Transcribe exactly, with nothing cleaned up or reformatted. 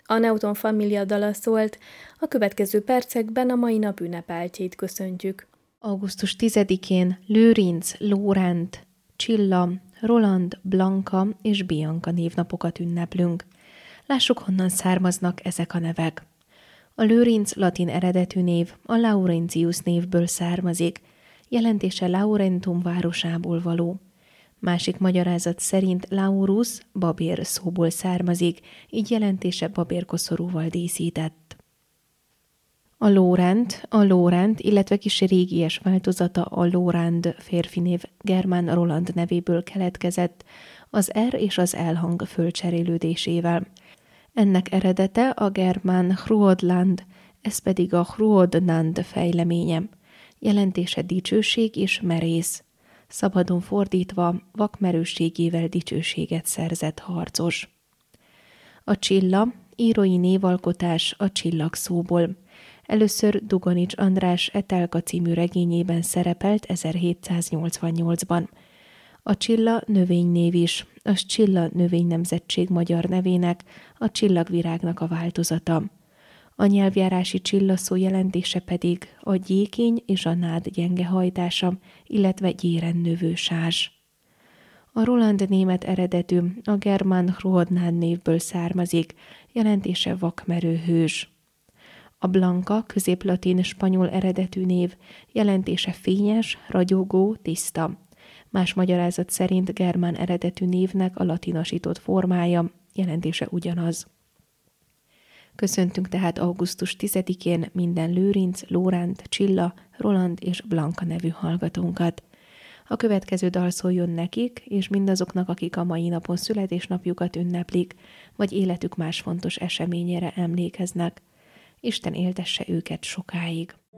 A Neuton Família dala szólt, a következő percekben a mai nap ünnepeltjét köszöntjük. augusztus tizedikén Lőrinc, Lórend, Csilla, Roland, Blanka és Bianca névnapokat ünneplünk. Lássuk, honnan származnak ezek a nevek. A Lőrinc latin eredetű név a Laurentius névből származik, jelentése Laurentum városából való. Másik magyarázat szerint Laurus babér szóból származik, így jelentése babérkoszorúval díszített. A Lórend, a Lórend, illetve kis régies változata a Lórand férfi név germán Roland nevéből keletkezett, az R és az L hang fölcserélődésével. Ennek eredete a germán Hruodland, ez pedig a Hruodnand fejleménye. Jelentése dicsőség és merész. Szabadon fordítva, vakmerősségével dicsőséget szerzett harcos. A Csilla, írói névalkotás a csillag szóból. Először Duganics András Etelka című regényében szerepelt ezerhétszáznyolcvannyolcban. A Csilla növénynév is, az Csilla növénynemzetség magyar nevének, a csillagvirágnak a változata. A nyelvjárási Csilla szó jelentése pedig a gyékény és a nád gyenge hajtása, illetve gyéren növő sázs. A Roland német eredetű, a germán Hruodnand névből származik, jelentése vakmerő hős. A Blanka középlatin spanyol eredetű név, jelentése fényes, ragyogó, tiszta. Más magyarázat szerint germán eredetű névnek a latinosított formája, jelentése ugyanaz. Köszöntünk tehát augusztus tizedikén minden Lőrinc, Lórend, Csilla, Roland és Blanka nevű hallgatónkat. A következő dal szóljon nekik, és mindazoknak, akik a mai napon születésnapjukat ünneplik, vagy életük más fontos eseményére emlékeznek. Isten éltesse őket sokáig.